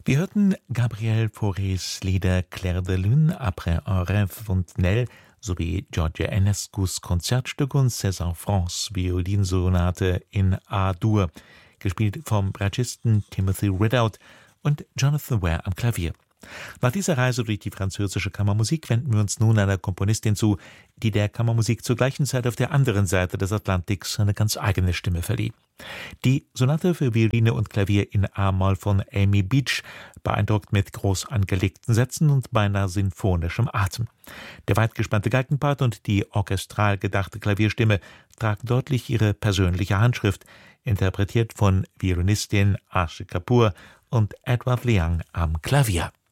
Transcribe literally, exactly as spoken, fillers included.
Wir hörten Gabriel Faurés Lieder Clair de Lune, Après un rêve Fontenelle sowie Georgia Enescus Konzertstück und César Francs Violinsonate in A-Dur, gespielt vom Bratschisten Timothy Ridout und Jonathan Ware am Klavier. Nach dieser Reise durch die französische Kammermusik wenden wir uns nun einer Komponistin zu, die der Kammermusik zur gleichen Zeit auf der anderen Seite des Atlantiks eine ganz eigene Stimme verlieh. Die Sonate für Violine und Klavier in A-Moll von Amy Beach beeindruckt mit groß angelegten Sätzen und beinahe sinfonischem Atem. Der weit gespannte Geigenpart und die orchestral gedachte Klavierstimme tragen deutlich ihre persönliche Handschrift, interpretiert von Violinistin Ashe Kapoor und Edward Leung am Klavier.